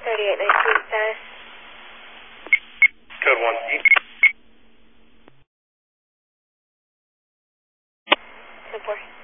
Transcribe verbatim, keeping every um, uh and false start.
thirty-eight nineteen status. Code one C. ten four.